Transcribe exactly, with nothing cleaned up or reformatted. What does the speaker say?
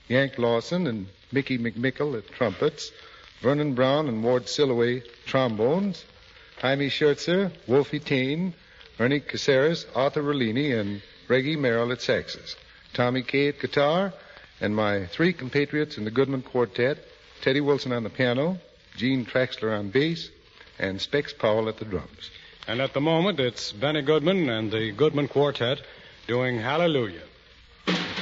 Yank Lawson and Mickey McMickle at trumpets, Vernon Brown and Ward Silloway trombones, Jaime Schertzer, Wolfie Tain, Ernie Caceres, Arthur Rollini, and Reggie Merrill at saxes, Tommy Kay at guitar, and my three compatriots in the Goodman Quartet, Teddy Wilson on the piano, Gene Traxler on bass, and Specs Powell at the drums. And at the moment, it's Benny Goodman and the Goodman Quartet doing Hallelujah.